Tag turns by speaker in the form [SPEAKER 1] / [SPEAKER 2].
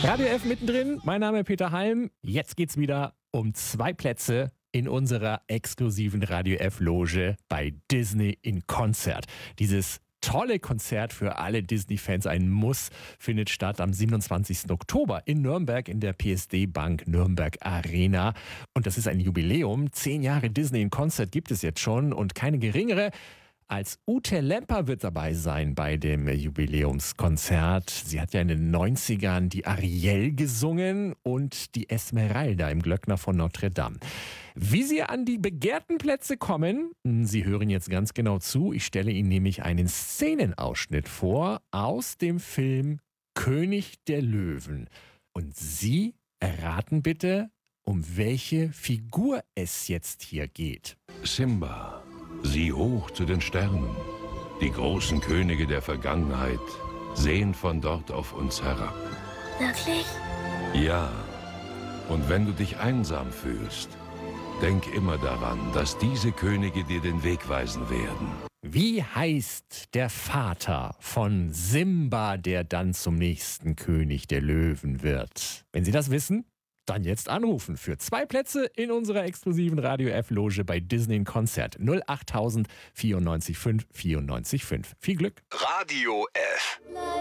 [SPEAKER 1] Radio F mittendrin, mein Name ist Peter Halm. Jetzt geht's wieder um 2 Plätze in unserer exklusiven Radio F Loge bei Disney in Konzert. Dieses tolle Konzert für alle Disney-Fans, ein Muss, findet statt am 27. Oktober in Nürnberg in der PSD Bank Nürnberg Arena. Und das ist ein Jubiläum. 10 Jahre Disney in Konzert gibt es jetzt schon und keine geringere als Ute Lemper wird dabei sein bei dem Jubiläumskonzert. Sie hat ja in den 90ern die Ariel gesungen und die Esmeralda im Glöckner von Notre Dame. Wie Sie an die begehrten Plätze kommen, Sie hören jetzt ganz genau zu. Ich stelle Ihnen nämlich einen Szenenausschnitt vor aus dem Film König der Löwen. Und Sie erraten bitte, um welche Figur es jetzt hier geht.
[SPEAKER 2] Simba. Sieh hoch zu den Sternen. Die großen Könige der Vergangenheit sehen von dort auf uns herab.
[SPEAKER 3] Wirklich?
[SPEAKER 2] Ja. Und wenn du dich einsam fühlst, denk immer daran, dass diese Könige dir den Weg weisen werden.
[SPEAKER 1] Wie heißt der Vater von Simba, der dann zum nächsten König der Löwen wird? Wenn Sie das wissen, dann jetzt anrufen für 2 Plätze in unserer exklusiven Radio F Loge bei Disney in Konzert. 08000 94 5 94 5. Viel Glück.
[SPEAKER 4] Radio F.